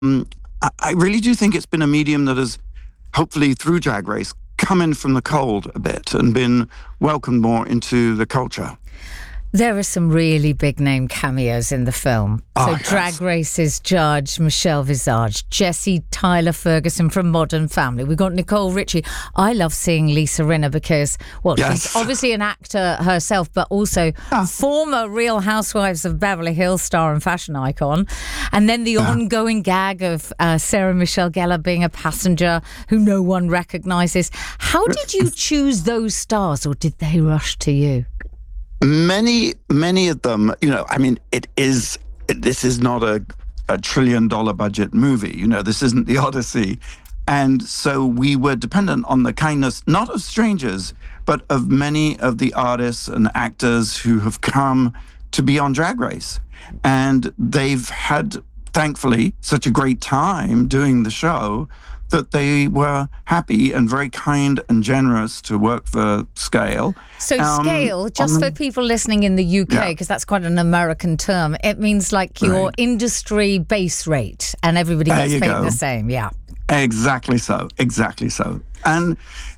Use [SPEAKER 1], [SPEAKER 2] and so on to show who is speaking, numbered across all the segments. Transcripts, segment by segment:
[SPEAKER 1] I really do think it's been a medium that has, hopefully through Drag Race, come in from the cold a bit and been welcomed more into the culture.
[SPEAKER 2] There are some really big name cameos in the film. So Drag Race's judge, Michelle Visage, Jessie Tyler Ferguson from Modern Family. We've got Nicole Richie. I love seeing Lisa Rinna because, she's obviously an actor herself, but also former Real Housewives of Beverly Hills star and fashion icon. And then the ongoing gag of Sarah Michelle Gellar being a passenger who no one recognises. How did you choose those stars, or did they rush to you?
[SPEAKER 1] Many of them, this is not a $1 trillion budget movie. This isn't the Odyssey. And so we were dependent on the kindness, not of strangers, but of many of the artists and actors who have come to be on Drag Race. And they've had, thankfully, such a great time doing the show that they were happy and very kind and generous to work for Scale.
[SPEAKER 2] So Scale, just for people listening in the UK, because that's quite an American term, it means like your industry base rate and everybody gets paid the same. Yeah.
[SPEAKER 1] Exactly so. And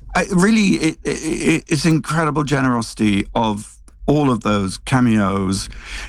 [SPEAKER 1] it's incredible generosity of all of those cameos.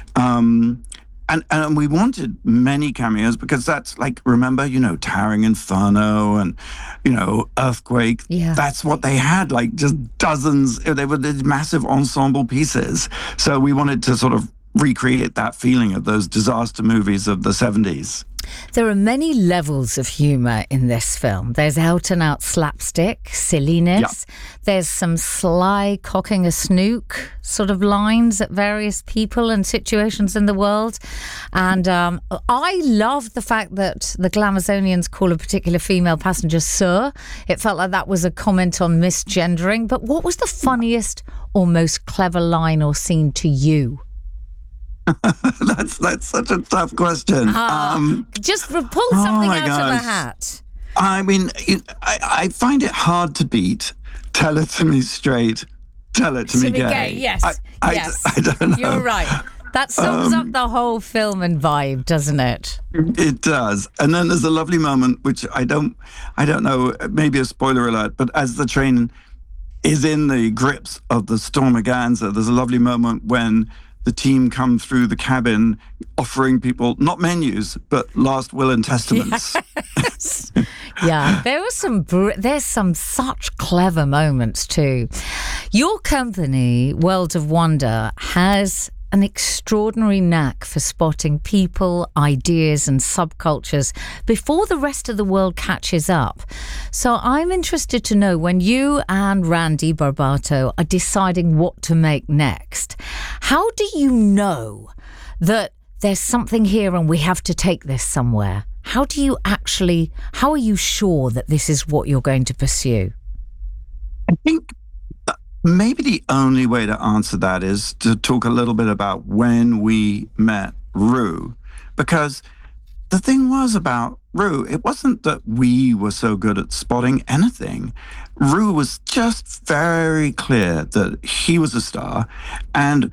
[SPEAKER 1] And we wanted many cameos because that's like, remember, Towering Inferno and, Earthquake. Yeah. That's what they had, like just dozens. They were these massive ensemble pieces. So we wanted to sort of recreate that feeling of those disaster movies of the 70s.
[SPEAKER 2] There are many levels of humour in this film. There's out-and-out slapstick, silliness. Yep. There's some sly cocking a snook sort of lines at various people and situations in the world. And I love the fact that the Glamazonians call a particular female passenger Sir. It felt like that was a comment on misgendering. But what was the funniest or most clever line or scene to you?
[SPEAKER 1] That's such a tough question.
[SPEAKER 2] Just pull something out of the hat.
[SPEAKER 1] I mean, I find it hard to beat. Tell it to me straight. Tell it to me gay.
[SPEAKER 2] Yes.
[SPEAKER 1] I don't know.
[SPEAKER 2] You're right. That sums up the whole film and vibe, doesn't it?
[SPEAKER 1] It does. And then there's a lovely moment, which I don't know, maybe a spoiler alert, but as the train is in the grips of the Stormaganza, there's a lovely moment when the team come through the cabin offering people not menus but last will and testaments.
[SPEAKER 2] Yes. Yeah, there's some such clever moments too. Your company, World of Wonder, has an extraordinary knack for spotting people, ideas and subcultures before the rest of the world catches up. So I'm interested to know, when you and Randy Barbato are deciding what to make next, how do you know that there's something here and we have to take this somewhere? How are you sure that this is what you're going to pursue?
[SPEAKER 1] I think maybe the only way to answer that is to talk a little bit about when we met Rue. Because the thing was about Rue, it wasn't that we were so good at spotting anything. Rue was just very clear that he was a star, and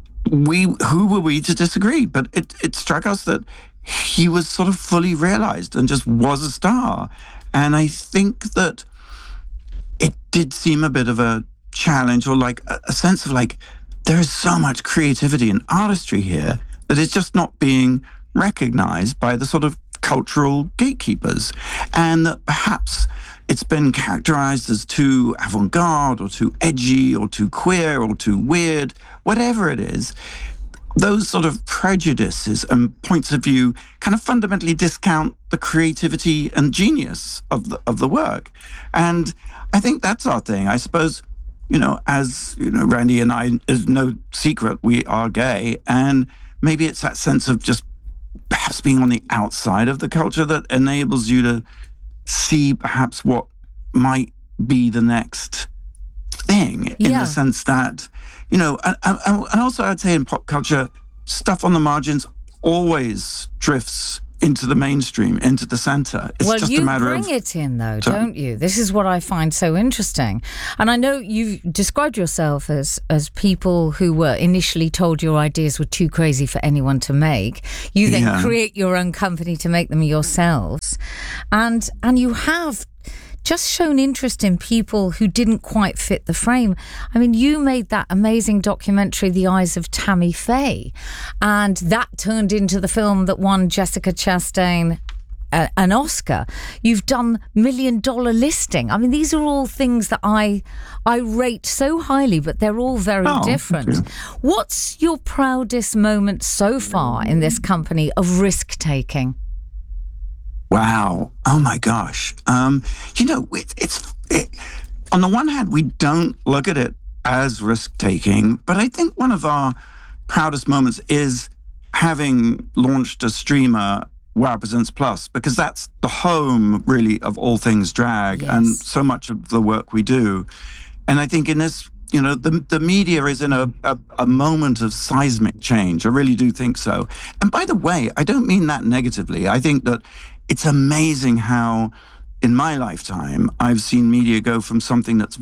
[SPEAKER 1] who were we to disagree? But it struck us that he was sort of fully realized and just was a star. And I think that it did seem a bit of a challenge, or like a sense of like, there is so much creativity and artistry here that it's just not being recognized by the sort of cultural gatekeepers, and that perhaps it's been characterized as too avant-garde or too edgy or too queer or too weird, whatever it is. Those sort of prejudices and points of view kind of fundamentally discount the creativity and genius of the work. And I think that's our thing. I suppose, as Randy and I, is no secret, we are gay, and maybe it's that sense of just perhaps being on the outside of the culture that enables you to see perhaps what might be the next thing, in the sense that, and also I'd say in pop culture, stuff on the margins always drifts into the mainstream, into the center. It's
[SPEAKER 2] well,
[SPEAKER 1] just
[SPEAKER 2] you
[SPEAKER 1] a matter
[SPEAKER 2] bring
[SPEAKER 1] of
[SPEAKER 2] it in, though, don't you? This is what I find so interesting. And I know you've described yourself as people who were initially told your ideas were too crazy for anyone to make. You then create your own company to make them yourselves. And you have just shown interest in people who didn't quite fit the frame. I mean, you made that amazing documentary, The Eyes of Tammy Faye, and that turned into the film that won Jessica Chastain an Oscar. You've done $1 Million Listing. I mean, these are all things that I rate so highly, but they're all very different. What's your proudest moment so far in this company of risk-taking?
[SPEAKER 1] Wow. Oh my gosh. You know, it's on the one hand, we don't look at it as risk-taking, but I think one of our proudest moments is having launched a streamer, Wow Presents Plus, because that's the home really of all things drag and so much of the work we do. And I think in this, you know, the media is in a moment of seismic change. I really do think so. And by the way, I don't mean that negatively. I think that it's amazing how, in my lifetime, I've seen media go from something that's